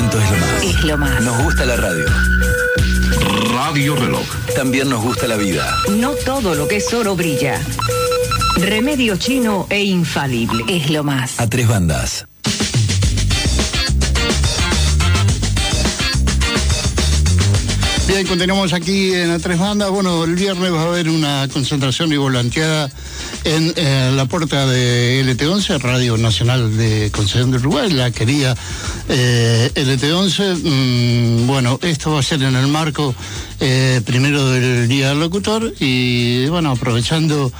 conocimiento es lo más. Es lo más. Nos gusta la radio. Radio Reloj. También nos gusta la vida. No todo lo que es oro brilla. Remedio chino e infalible. Es lo más. A tres bandas. Bien, continuamos aquí en A Tres Bandas. Bueno, el viernes va a haber una concentración y volanteada en la puerta de LT11, Radio Nacional de Concepción de Uruguay, la querida LT11. Bueno, esto va a ser en el marco primero del Día del Locutor y, bueno, aprovechando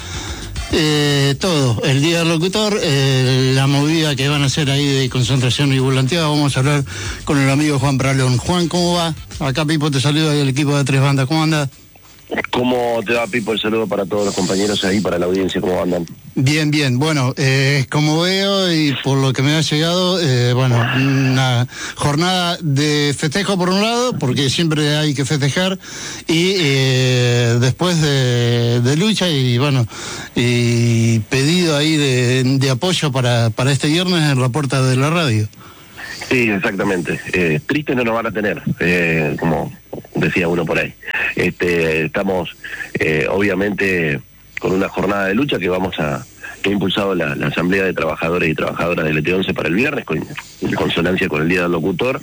todo, el Día del Locutor, la movida que van a hacer ahí de concentración y volanteada. Vamos a hablar con el amigo Juan Pralón. Juan, ¿cómo va? Acá Pipo te saluda del equipo de Tres Bandas. ¿Cómo andas? ¿Cómo te va, Pipo? El saludo para todos los compañeros ahí, para la audiencia. ¿Cómo andan? Bien, bien. Bueno, como veo y por lo que me ha llegado, bueno, una jornada de festejo por un lado, porque siempre hay que festejar, y después de lucha y, bueno, y pedido ahí de apoyo para este viernes en la puerta de la radio. Sí, exactamente. Tristes no nos van a tener, como decía uno por ahí. Estamos, obviamente, con una jornada de lucha que ha impulsado la Asamblea de Trabajadores y Trabajadoras del LT11 para el viernes, en consonancia con el Día del Locutor,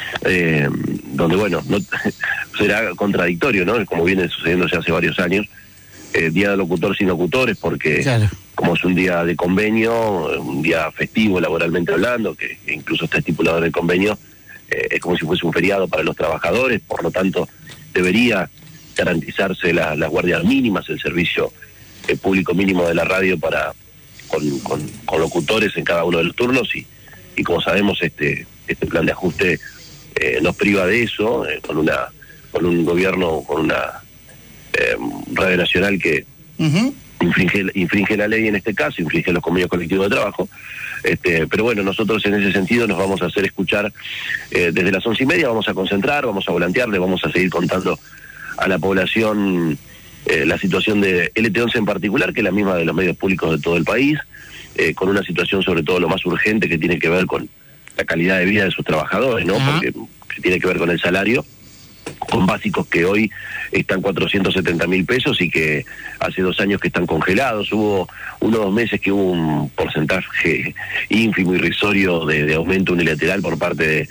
donde, bueno, no será contradictorio, ¿no? Como viene sucediendo ya hace varios años, Día del Locutor sin locutores, porque... Claro. Como es un día de convenio, un día festivo laboralmente hablando, que incluso está estipulado en el convenio, es como si fuese un feriado para los trabajadores, por lo tanto debería garantizarse las guardias mínimas, el servicio público mínimo de la radio con locutores en cada uno de los turnos, y como sabemos este plan de ajuste nos priva de eso, con un gobierno, con una radio nacional que... Uh-huh. Infringe la ley en este caso, infringe los convenios colectivos de trabajo, pero bueno, nosotros en ese sentido nos vamos a hacer escuchar desde las 11:30, vamos a concentrar, vamos a volantear, le vamos a seguir contando a la población la situación de LT11 en particular, que es la misma de los medios públicos de todo el país, con una situación sobre todo lo más urgente que tiene que ver con la calidad de vida de sus trabajadores, ¿no? Uh-huh. Porque tiene que ver con el salario, con básicos que hoy están 470.000 pesos y que hace 2 años que están congelados. Hubo 1 o 2 meses que hubo un porcentaje ínfimo, irrisorio de aumento unilateral por parte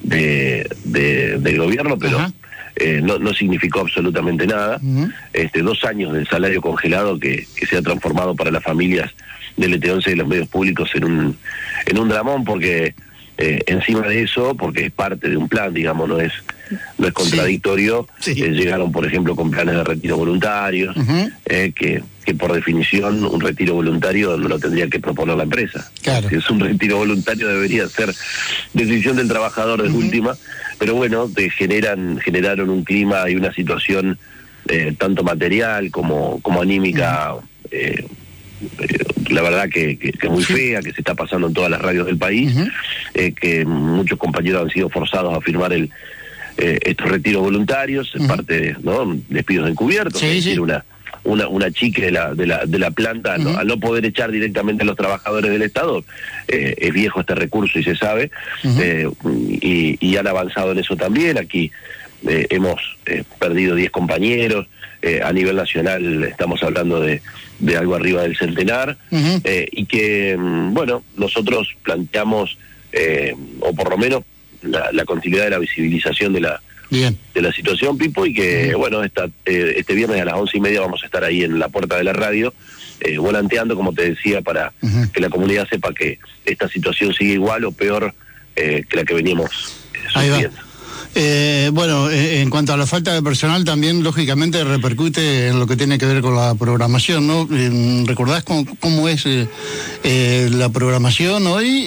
del gobierno, pero uh-huh. No significó absolutamente nada. Uh-huh. 2 años del salario congelado que se ha transformado para las familias del LT11 y los medios públicos en un dramón, porque encima de eso, porque es parte de un plan, digamos, no es contradictorio. Sí. Llegaron, por ejemplo, con planes de retiro voluntarios, uh-huh. Que por definición un retiro voluntario no lo tendría que proponer la empresa. Claro. Si es un retiro voluntario debería ser decisión del trabajador de uh-huh. última, pero bueno, generaron un clima y una situación tanto material como anímica, uh-huh. La verdad que es muy fea, que se está pasando en todas las radios del país, uh-huh. Que muchos compañeros han sido forzados a firmar estos retiros voluntarios, en parte, ¿no? Despidos encubiertos, sí, es decir, una chique de la planta, uh-huh. Al no poder echar directamente a los trabajadores del Estado, es viejo este recurso y se sabe, uh-huh. Y han avanzado en eso también. Aquí hemos perdido 10 compañeros, a nivel nacional estamos hablando de algo arriba del centenar, uh-huh. Y que, bueno, nosotros planteamos, o por lo menos la continuidad de la visibilización de la situación, Pipo, y que, uh-huh. bueno, este viernes a las 11:30 vamos a estar ahí en la puerta de la radio, volanteando, como te decía, para uh-huh. que la comunidad sepa que esta situación sigue igual o peor que la que veníamos sufriendo. Bueno, en cuanto a la falta de personal, también lógicamente repercute en lo que tiene que ver con la programación, ¿no? ¿Recordás cómo es la programación hoy?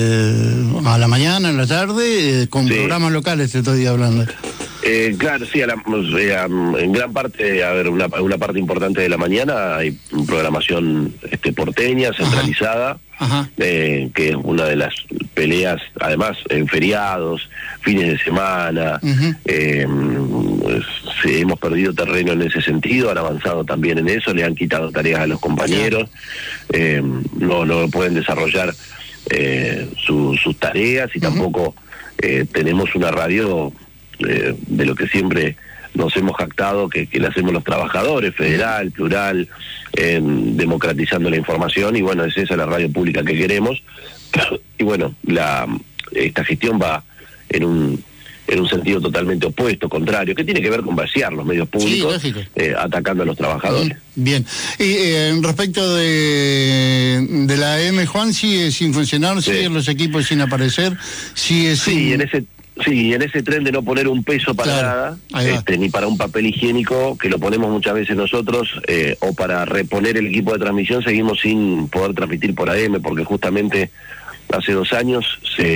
A la mañana, en la tarde, con sí. Programas locales te estoy hablando. Claro, sí, en gran parte, una parte importante de la mañana hay programación porteña, centralizada, ajá. Que es una de las peleas, además, en feriados, fines de semana, uh-huh. Hemos perdido terreno en ese sentido, han avanzado también en eso, le han quitado tareas a los compañeros, no pueden desarrollar sus tareas y uh-huh. tampoco tenemos una radio de lo que siempre nos hemos jactado, que le hacemos los trabajadores, federal, plural, democratizando la información, y bueno, es esa la radio pública que queremos. Y bueno, esta gestión va en un sentido totalmente opuesto, contrario, que tiene que ver con vaciar los medios públicos, sí, atacando a los trabajadores. Bien. Y respecto de la AM, Juan, ¿sigue sin funcionar? Sí. ¿Siguen los equipos sin aparecer? ¿Sigue sin...? En ese tren de no poner un peso para nada, ni para un papel higiénico, que lo ponemos muchas veces nosotros, o para reponer el equipo de transmisión, seguimos sin poder transmitir por AM, porque justamente hace 2 años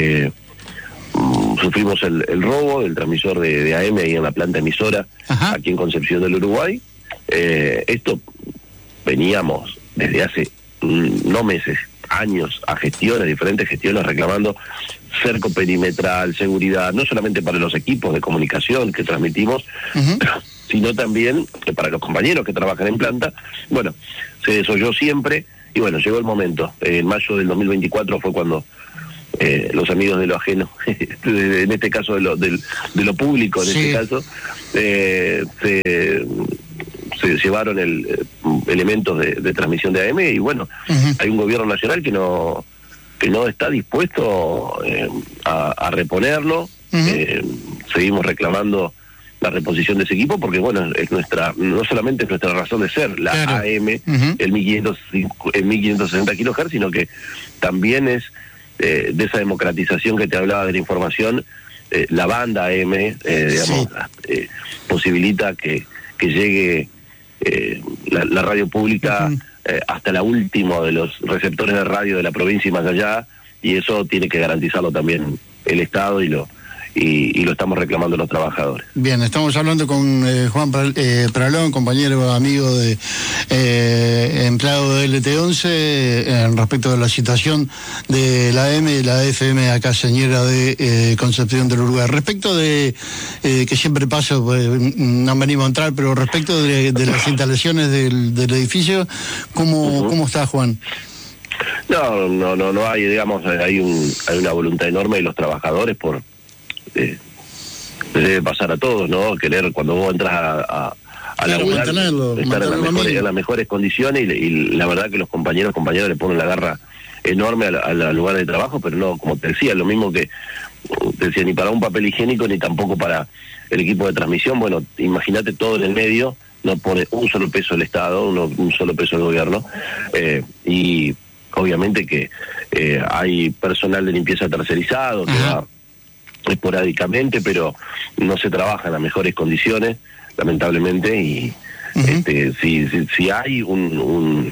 sufrimos el robo del transmisor de AM ahí en la planta emisora, aquí en Concepción del Uruguay. Esto veníamos desde hace no meses, años, a diferentes gestiones, reclamando cerco perimetral, seguridad, no solamente para los equipos de comunicación que transmitimos, sino también para los compañeros que trabajan en planta. Bueno, se desoyó siempre, y bueno, llegó el momento. En mayo del 2024 fue cuando los amigos de lo ajeno, en este caso de lo público, en este caso, se llevaron elementos de transmisión de AM, y bueno, hay un gobierno nacional que no está dispuesto a reponerlo. Seguimos reclamando la reposición de ese equipo, porque bueno, no solamente es nuestra razón de ser, la AM, el 1560 kHz, sino que también es de esa democratización que te hablaba de la información. La banda AM, digamos, posibilita que llegue la radio pública hasta la última de los receptores de radio de la provincia y más allá, y eso tiene que garantizarlo también el Estado, y lo estamos reclamando los trabajadores. Bien, estamos hablando con Juan Pralón, compañero, amigo empleado de LT11, respecto de la situación de la AM y la FM acá, señora de Concepción del Uruguay. Respecto de, que siempre paso, no me animo a entrar, pero respecto de las instalaciones del edificio, ¿cómo está, Juan? No hay, digamos, hay una voluntad enorme de los trabajadores por debe pasar a todos, ¿no? Querer, cuando vos entras a laburar, estar en las mejores condiciones, y la verdad que los compañeros le ponen la garra enorme al lugar de trabajo, pero no, como te decía, lo mismo que te decía, ni para un papel higiénico, ni tampoco para el equipo de transmisión. Bueno, imagínate todo en el medio, no pone un solo peso el Estado, un solo peso el gobierno, y obviamente que hay personal de limpieza tercerizado que va esporádicamente, pero no se trabaja en las mejores condiciones, lamentablemente, y si hay una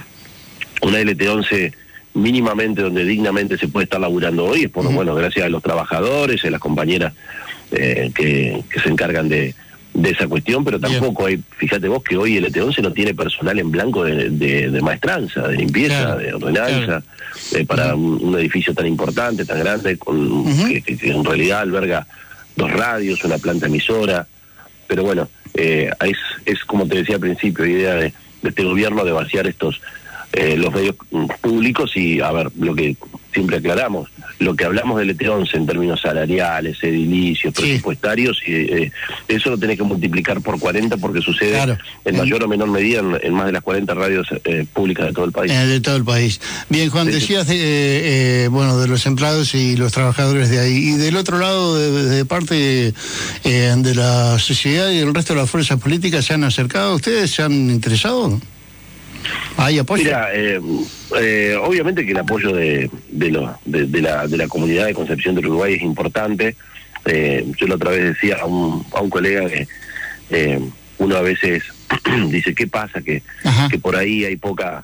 LT11 mínimamente donde dignamente se puede estar laburando hoy, es por bueno, gracias a los trabajadores, a las compañeras que se encargan de esa cuestión, pero tampoco hay, fíjate vos que hoy el LT11 no tiene personal en blanco de maestranza, de limpieza, de ordenanza, para un edificio tan importante, tan grande, que en realidad alberga 2 radios, una planta emisora. Pero bueno, es como te decía al principio, idea de este gobierno de vaciar los medios públicos, y a ver, lo que siempre aclaramos, lo que hablamos del LT11 en términos salariales, edilicios, presupuestarios, y eso lo tenés que multiplicar por 40, porque sucede en mayor o menor medida en más de las 40 radios públicas de todo el país. De todo el país. Bien, Juan, decías de los empleados y los trabajadores de ahí, y del otro lado, de parte de la sociedad y del resto de las fuerzas políticas, ¿se han acercado a ustedes? ¿Se han interesado? ¿Hay apoyo? Mira, obviamente que el apoyo de la comunidad de Concepción del Uruguay es importante. Yo la otra vez decía a un colega que uno a veces dice, ¿qué pasa? Que por ahí hay poca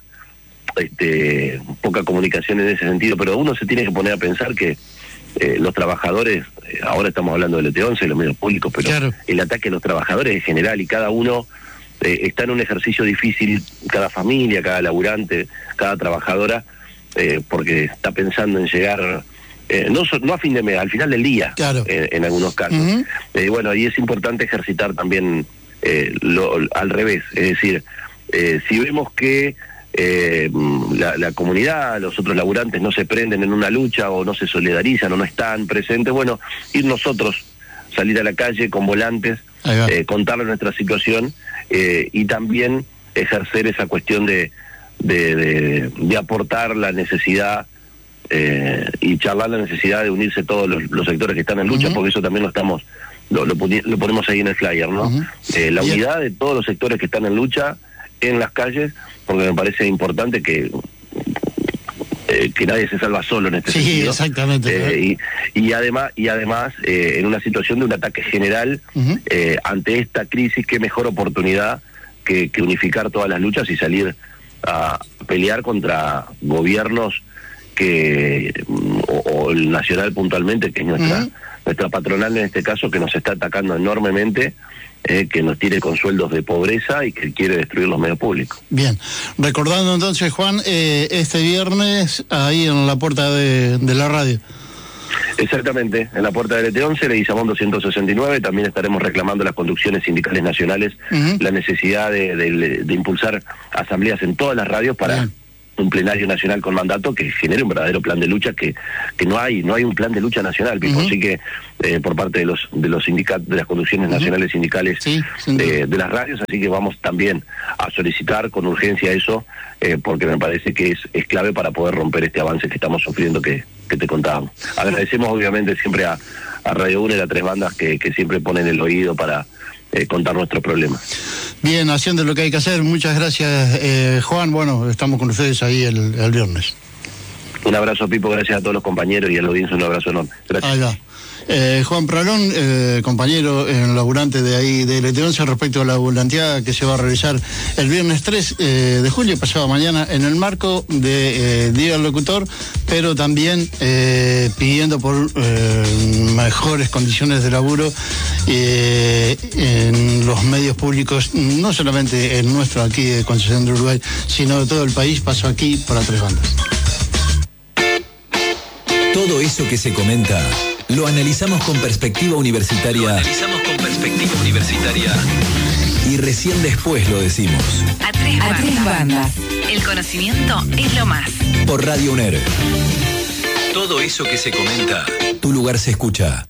comunicación en ese sentido, pero uno se tiene que poner a pensar que los trabajadores, ahora estamos hablando del LT11, los medios públicos, pero el ataque a los trabajadores en general, y cada uno está en un ejercicio difícil, cada familia, cada laburante, cada trabajadora, porque está pensando en llegar, no a fin de mes, al final del día, en algunos casos. Bueno, y es importante ejercitar también al revés, es decir, si vemos que la comunidad, los otros laburantes no se prenden en una lucha o no se solidarizan o no están presentes, bueno, ir nosotros, salir a la calle con volantes, contarle nuestra situación y también ejercer esa cuestión de aportar la necesidad y charlar la necesidad de unirse todos los sectores que están en lucha, porque eso también lo ponemos ahí en el flyer, ¿no? La unidad de todos los sectores que están en lucha en las calles, porque me parece importante que nadie se salva solo en este sentido. Sí, exactamente. Y además en una situación de un ataque general ante esta crisis, qué mejor oportunidad que unificar todas las luchas y salir a pelear contra gobiernos o el nacional puntualmente, que es nuestra patronal en este caso, que nos está atacando enormemente, que nos tiene con sueldos de pobreza y que quiere destruir los medios públicos. Bien, recordando entonces, Juan, este viernes ahí en la puerta de la radio. Exactamente, en la puerta del ET11, Leguizamón 269, también estaremos reclamando las conducciones sindicales nacionales la necesidad de impulsar asambleas en todas las radios para un plenario nacional con mandato que genere un verdadero plan de lucha, que no hay un plan de lucha nacional, Pipo. Así que por parte de los sindicatos, de las conducciones nacionales sindicales de las radios, así que vamos también a solicitar con urgencia eso, porque me parece que es clave para poder romper este avance que estamos sufriendo que te contábamos. Agradecemos obviamente siempre a Radio UNER, a Tres Bandas que siempre ponen el oído para contar nuestros problemas. Bien, haciendo lo que hay que hacer. Muchas gracias, Juan. Bueno, estamos con ustedes ahí el viernes. Un abrazo, Pipo, gracias a todos los compañeros y a la audiencia un abrazo enorme. Gracias. Ahí va. Juan Pralón, compañero laburante de ahí de LT11, respecto a la volanteada que se va a realizar el viernes 3 de julio, pasado mañana, en el marco de Día del Locutor, pero también pidiendo por mejores condiciones de laburo en los medios públicos, no solamente el nuestro aquí de Concepción de Uruguay, sino de todo el país. Paso aquí para Tres Bandas. Todo eso que se comenta lo analizamos con perspectiva universitaria. Y recién después lo decimos. A tres bandas. El conocimiento es lo más. Por Radio UNER. Todo eso que se comenta, tu lugar se escucha.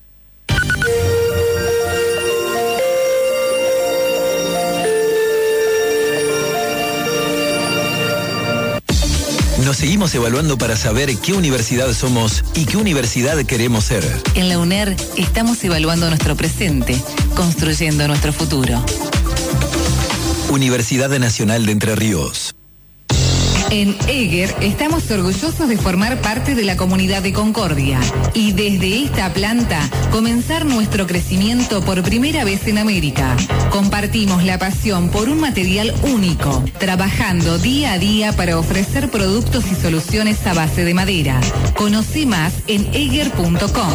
Nos seguimos evaluando para saber qué universidad somos y qué universidad queremos ser. En la UNER estamos evaluando nuestro presente, construyendo nuestro futuro. Universidad Nacional de Entre Ríos. En EGER estamos orgullosos de formar parte de la comunidad de Concordia y desde esta planta comenzar nuestro crecimiento por primera vez en América. Compartimos la pasión por un material único, trabajando día a día para ofrecer productos y soluciones a base de madera. Conocí más en eger.com.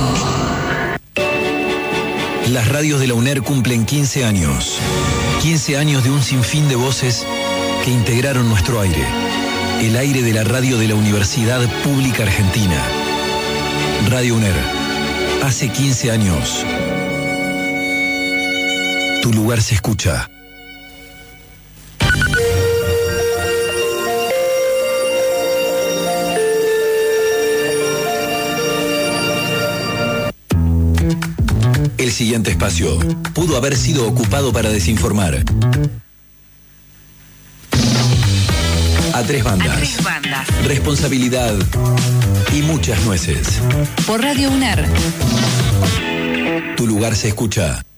Las radios de la UNER cumplen 15 años. 15 años de un sinfín de voces que integraron nuestro aire. El aire de la radio de la Universidad Pública Argentina. Radio UNER. Hace 15 años. Tu lugar se escucha. El siguiente espacio pudo haber sido ocupado para desinformar. A tres bandas. A tres bandas. Responsabilidad y muchas nueces. Por Radio UNER. Tu lugar se escucha.